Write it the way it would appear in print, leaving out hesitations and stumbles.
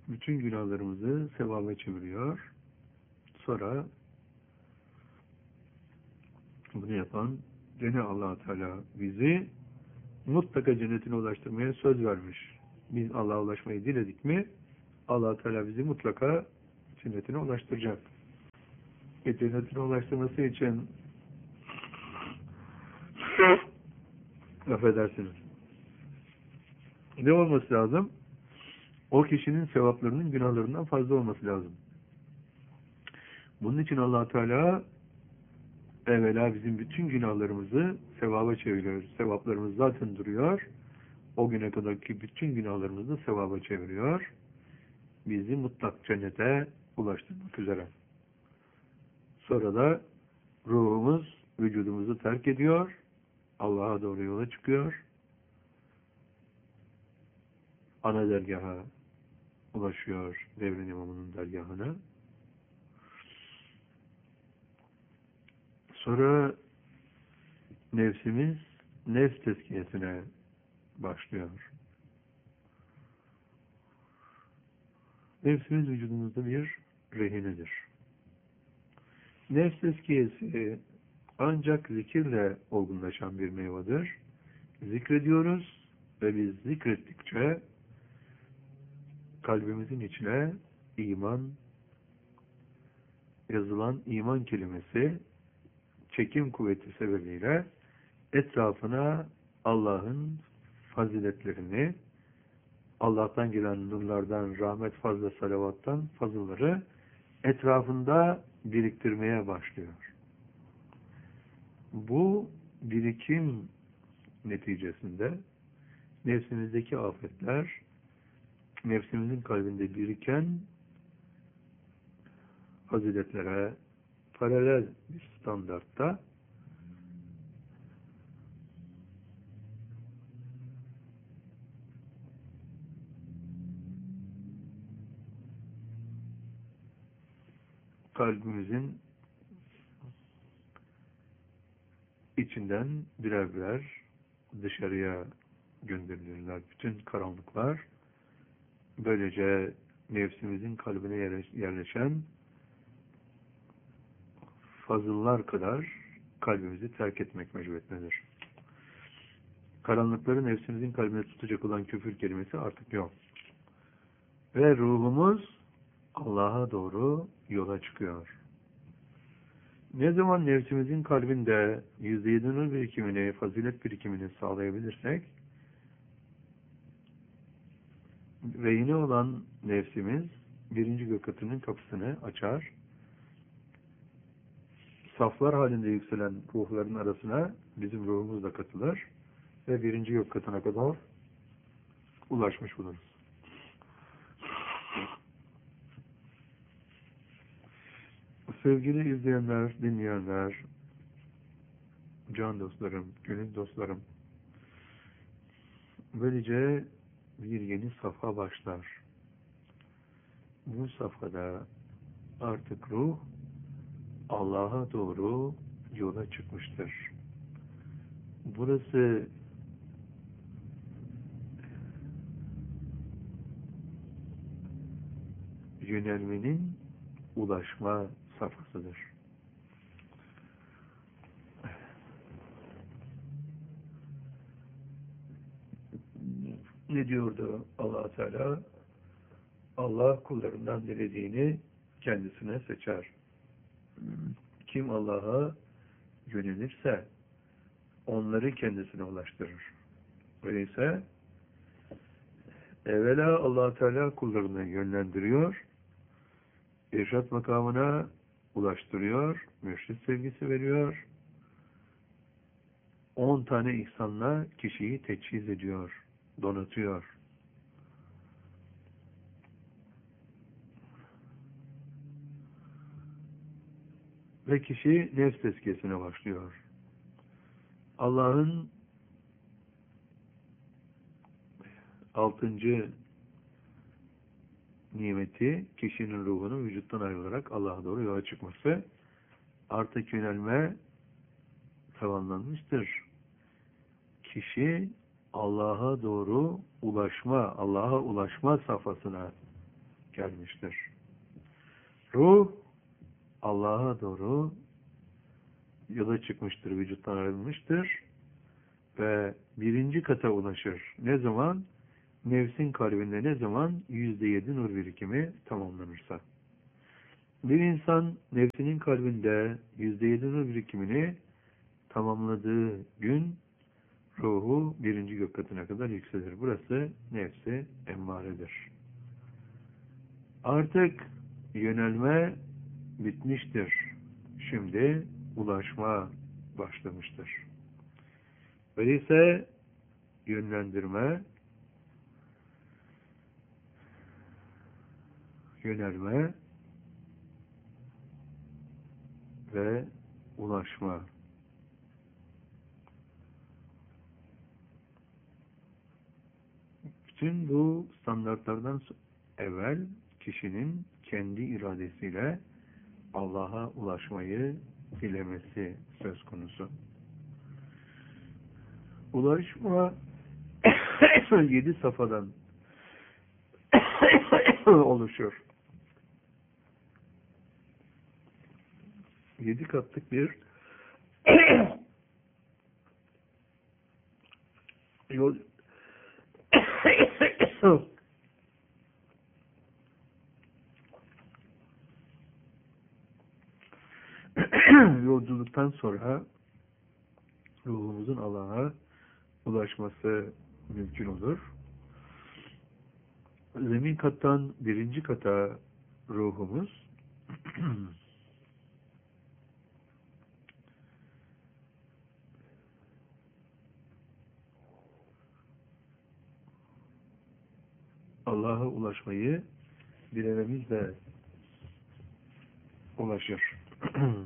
bütün günahlarımızı sevaba çeviriyor. Sonra bunu yapan gene Allah Teala bizi mutlaka cennetine ulaştırmaya söz vermiş. Biz Allah'a ulaşmayı diledik mi Allah Teala bizi mutlaka cennetine ulaştıracak. Cennetine ulaştırması için affedersiniz. Ne olması lazım? O kişinin sevaplarının günahlarından fazla olması lazım. Bunun için Allah Teala evvela bizim bütün günahlarımızı sevaba çeviriyor. Sevaplarımız zaten duruyor. O güne kadarki bütün günahlarımızı sevaba çeviriyor. Bizi mutlak cennete ulaştırmak üzere. Sonra da ruhumuz vücudumuzu terk ediyor. Allah'a doğru yola çıkıyor. Ana dergaha ulaşıyor, devrin imamının dergahına. Sonra nefsimiz nefs tezkiyesine başlıyor. Nefsimiz vücudumuzda bir rehinedir. Nefs tezkiyesi ancak zikirle olgunlaşan bir meyvedir. Zikrediyoruz ve biz zikrettikçe kalbimizin içine iman yazılan iman kelimesi çekim kuvveti sebebiyle etrafına Allah'ın faziletlerini, Allah'tan gelen nurlardan, rahmet, fazla salavattan fazlaları etrafında biriktirmeye başlıyor. Bu birikim neticesinde nefsimizdeki afetler, nefsimizin kalbinde biriken faziletlere paralel bir standartta kalbimizin içinden birer birer dışarıya gönderilirler. Bütün karanlıklar böylece nefsimizin kalbine yerleşen fazıllar kadar kalbimizi terk etmek mecburiyetindedir. Karanlıkları nefsimizin kalbine tutacak olan küfür kelimesi artık yok. Ve ruhumuz Allah'a doğru yola çıkıyor. Ne zaman nefsimizin kalbinde %7 nur birikimini, fazilet birikimini sağlayabilirsek, rehine olan nefsimiz birinci gök katının kapısını açar. Saflar halinde yükselen ruhların arasına bizim ruhumuz da katılır ve birinci gök katına kadar ulaşmış buluruz. Sevgili izleyenler, dinleyenler, can dostlarım, gönül dostlarım, böylece bir yeni safha başlar. Bu safhada artık ruh Allah'a doğru yola çıkmıştır. Burası yönelmenin ulaşma safhasıdır. Ne diyordu Allah Teala? Allah kullarından dilediğini kendisine seçer. Kim Allah'a yönelirse onları kendisine ulaştırır. Öyleyse evvela Allah Teala kullarını yönlendiriyor, irşat makamına ulaştırıyor, mürşid sevgisi veriyor, 10 tane ihsanla kişiyi teçhiz ediyor, donatıyor. Ve kişi nefs tezkiyesine başlıyor. Allah'ın 6. nimeti kişinin ruhunun vücuttan ayrılarak Allah'a doğru yola çıkması. Artık yönelme tamamlanmıştır. Kişi Allah'a doğru ulaşma, Allah'a ulaşma safhasına gelmiştir. Ruh Allah'a doğru yola çıkmıştır, vücuttan ayrılmıştır ve birinci kata ulaşır. Ne zaman? Nefsin kalbinde ne zaman? %7 nur birikimi tamamlanırsa. Bir insan nefsinin kalbinde %7 nur birikimini tamamladığı gün ruhu birinci gök katına kadar yükselir. Burası nefsi emmaredir. Artık yönelme bitmiştir. Şimdi ulaşma başlamıştır. Öyleyse yönlendirme, yönelme ve ulaşma. Bütün bu standartlardan evvel kişinin kendi iradesiyle Allah'a ulaşmayı dilemesi söz konusu. Ulaşma 7 safhadan oluşur. 7 katlık bir yol yolculuktan sonra ruhumuzun Allah'a ulaşması mümkün olur. Zemin kattan birinci kata ruhumuz Allah'a ulaşmayı dilememizle ulaşır.